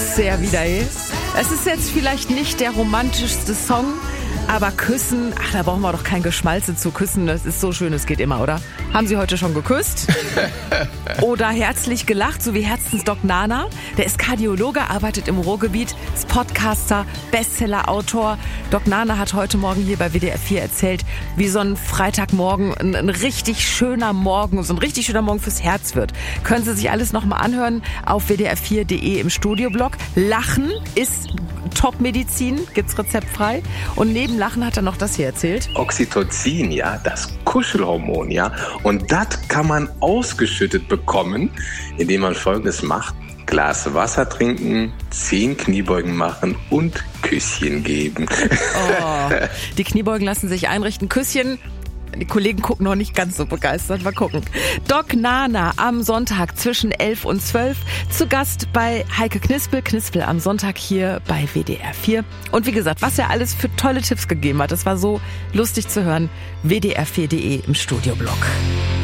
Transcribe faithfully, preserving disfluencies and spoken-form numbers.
ist sie ja wieder, eh? Es ist jetzt vielleicht nicht der romantischste Song, aber küssen, ach, da brauchen wir doch kein Geschmalze zu küssen. Das ist so schön, es geht immer, oder? Haben Sie heute schon geküsst? Oder herzlich gelacht, so wie Herzensdoc Nana? Der ist Kardiologe, arbeitet im Ruhrgebiet, ist Podcaster, Bestseller-Autor. Doc Nana hat heute Morgen hier bei W D R vier erzählt, wie so ein Freitagmorgen ein, ein richtig schöner Morgen, so ein richtig schöner Morgen fürs Herz wird. Können Sie sich alles nochmal anhören auf w d r vier punkt d e im Studioblog. Lachen ist Top-Medizin, gibt's rezeptfrei. Und neben Lachen hat er noch das hier erzählt. Oxytocin, ja, das Kuschelhormon, ja. Und das kann man ausgeschüttet bekommen, indem man Folgendes macht. Glas Wasser trinken, zehn Kniebeugen machen und Küsschen geben. Oh, die Kniebeugen lassen sich einrichten. Küsschen. Die Kollegen gucken noch nicht ganz so begeistert. Mal gucken. Doc Nana am Sonntag zwischen elf und zwölf. Zu Gast bei Heike Knispel. Knispel am Sonntag hier bei W D R vier. Und wie gesagt, was er alles für tolle Tipps gegeben hat, das war so lustig zu hören. w d r vier punkt d e im Studioblog.